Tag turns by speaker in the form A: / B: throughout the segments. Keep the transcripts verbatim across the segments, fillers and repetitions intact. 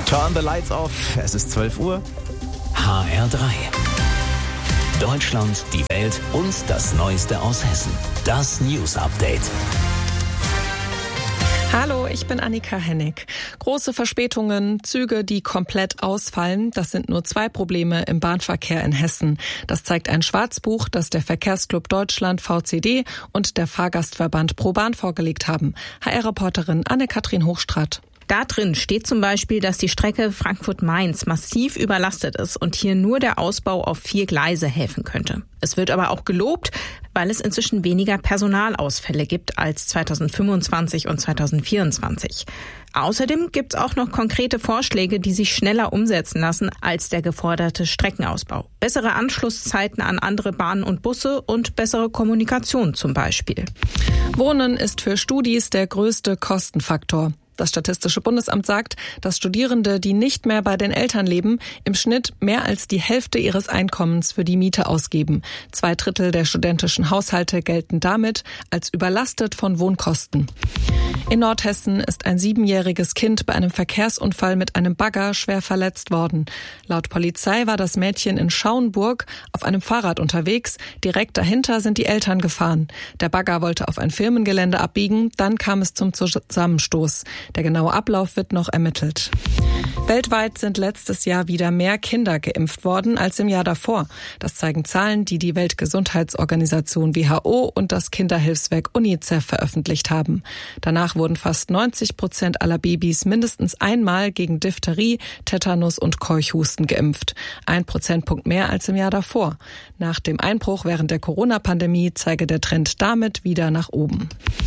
A: Turn the lights off. Es ist zwölf Uhr.
B: H R drei. Deutschland, die Welt und das Neueste aus Hessen. Das News Update.
C: Hallo, ich bin Annika Hennig. Große Verspätungen, Züge, die komplett ausfallen, das sind nur zwei Probleme im Bahnverkehr in Hessen. Das zeigt ein Schwarzbuch, das der Verkehrsclub Deutschland V C D und der Fahrgastverband ProBahn vorgelegt haben. H R-Reporterin Anne-Kathrin Hochstraat.
D: Da drin steht zum Beispiel, dass die Strecke Frankfurt-Mainz massiv überlastet ist und hier nur der Ausbau auf vier Gleise helfen könnte. Es wird aber auch gelobt, weil es inzwischen weniger Personalausfälle gibt als zweitausendfünfundzwanzig und zweitausendvierundzwanzig. Außerdem gibt es auch noch konkrete Vorschläge, die sich schneller umsetzen lassen als der geforderte Streckenausbau. Bessere Anschlusszeiten an andere Bahnen und Busse und bessere Kommunikation zum Beispiel.
C: Wohnen ist für Studis der größte Kostenfaktor. Das Statistische Bundesamt sagt, dass Studierende, die nicht mehr bei den Eltern leben, im Schnitt mehr als die Hälfte ihres Einkommens für die Miete ausgeben. Zwei Drittel der studentischen Haushalte gelten damit als überlastet von Wohnkosten. In Nordhessen ist ein siebenjähriges Kind bei einem Verkehrsunfall mit einem Bagger schwer verletzt worden. Laut Polizei war das Mädchen in Schauenburg auf einem Fahrrad unterwegs. Direkt dahinter sind die Eltern gefahren. Der Bagger wollte auf ein Firmengelände abbiegen, dann kam es zum Zusammenstoß. Der genaue Ablauf wird noch ermittelt. Weltweit sind letztes Jahr wieder mehr Kinder geimpft worden als im Jahr davor. Das zeigen Zahlen, die die Weltgesundheitsorganisation W H O und das Kinderhilfswerk UNICEF veröffentlicht haben. Danach wurden fast neunzig Prozent aller Babys mindestens einmal gegen Diphtherie, Tetanus und Keuchhusten geimpft. Ein Prozentpunkt mehr als im Jahr davor. Nach dem Einbruch während der Corona-Pandemie zeige der Trend damit wieder nach oben.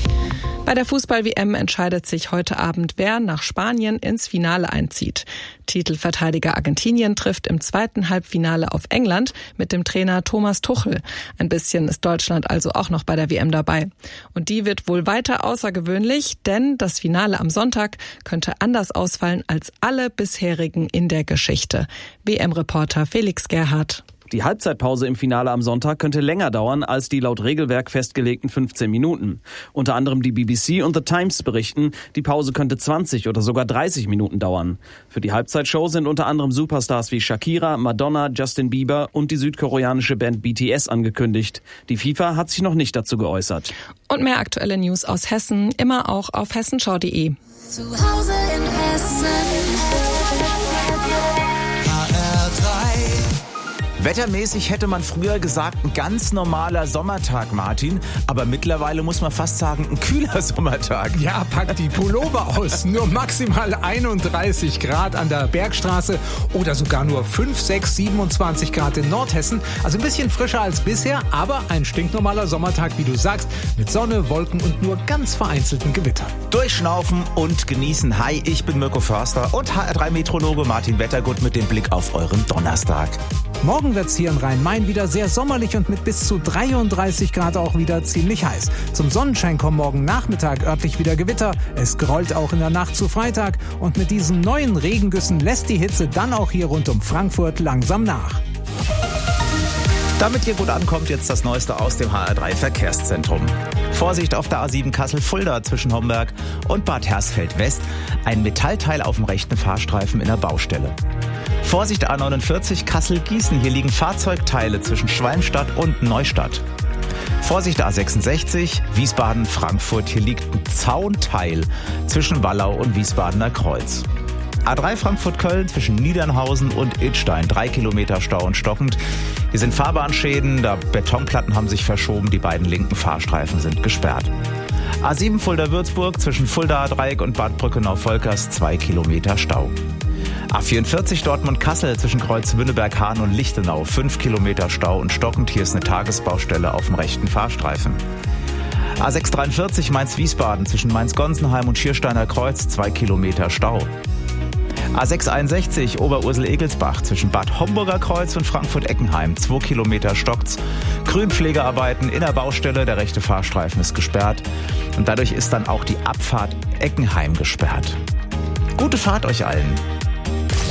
C: Bei der Fußball-W M entscheidet sich heute Abend, wer nach Spanien ins Finale einzieht. Titelverteidiger Argentinien trifft im zweiten Halbfinale auf England mit dem Trainer Thomas Tuchel. Ein bisschen ist Deutschland also auch noch bei der W M dabei. Und die wird wohl weiter außergewöhnlich, denn das Finale am Sonntag könnte anders ausfallen als alle bisherigen in der Geschichte. W M-Reporter Felix Gerhardt.
E: Die Halbzeitpause im Finale am Sonntag könnte länger dauern als die laut Regelwerk festgelegten fünfzehn Minuten. Unter anderem die B B C und The Times berichten, die Pause könnte zwanzig oder sogar dreißig Minuten dauern. Für die Halbzeitshow sind unter anderem Superstars wie Shakira, Madonna, Justin Bieber und die südkoreanische Band B T S angekündigt. Die FIFA hat sich noch nicht dazu geäußert.
C: Und mehr aktuelle News aus Hessen, immer auch auf hessenschau punkt de.
F: Zu Hause in Hessen.
A: Wettermäßig hätte man früher gesagt, ein ganz normaler Sommertag, Martin. Aber mittlerweile muss man fast sagen, ein kühler Sommertag.
G: Ja, pack die Pullover aus. Nur maximal einunddreißig Grad an der Bergstraße oder sogar nur fünf, sechs, siebenundzwanzig Grad in Nordhessen. Also ein bisschen frischer als bisher, aber ein stinknormaler Sommertag, wie du sagst, mit Sonne, Wolken und nur ganz vereinzelten Gewittern.
A: Durchschnaufen und genießen. Hi, ich bin Mirko Förster und H R drei Meteorologe Martin Wettergut mit dem Blick auf euren Donnerstag.
G: Morgen wird's hier in Rhein-Main wieder sehr sommerlich und mit bis zu dreiunddreißig Grad auch wieder ziemlich heiß. Zum Sonnenschein kommen morgen Nachmittag örtlich wieder Gewitter. Es grollt auch in der Nacht zu Freitag. Und mit diesen neuen Regengüssen lässt die Hitze dann auch hier rund um Frankfurt langsam nach.
A: Damit ihr gut ankommt, jetzt das Neueste aus dem H R drei Verkehrszentrum. Vorsicht auf der A sieben Kassel-Fulda zwischen Homberg und Bad Hersfeld West. Ein Metallteil auf dem rechten Fahrstreifen in der Baustelle. Vorsicht A neunundvierzig Kassel-Gießen. Hier liegen Fahrzeugteile zwischen Schwalmstadt und Neustadt. Vorsicht A sechsundsechzig Wiesbaden-Frankfurt. Hier liegt ein Zaunteil zwischen Wallau und Wiesbadener Kreuz. A drei Frankfurt-Köln zwischen Niedernhausen und Idstein. Drei Kilometer Stau und stockend. Hier sind Fahrbahnschäden, da Betonplatten haben sich verschoben. Die beiden linken Fahrstreifen sind gesperrt. A sieben Fulda-Würzburg zwischen Fulda-Dreieck und Bad Brückenau-Volkers. Zwei Kilometer Stau. A vierundvierzig Dortmund-Kassel zwischen Kreuz Wünneberg-Hahn und Lichtenau. Fünf Kilometer Stau und stockend. Hier ist eine Tagesbaustelle auf dem rechten Fahrstreifen. A sechshundertdreiundvierzig Mainz-Wiesbaden zwischen Mainz-Gonsenheim und Schiersteiner Kreuz. Zwei Kilometer Stau. A sechshunderteinundsechzig Oberursel-Egelsbach zwischen Bad Homburger Kreuz und Frankfurt-Eckenheim. Zwei Kilometer stockt's. Grünpflegearbeiten in der Baustelle. Der rechte Fahrstreifen ist gesperrt. Und dadurch ist dann auch die Abfahrt Eckenheim gesperrt. Gute Fahrt euch allen.